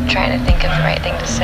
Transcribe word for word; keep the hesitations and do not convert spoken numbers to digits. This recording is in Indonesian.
trying to think of the right thing to say.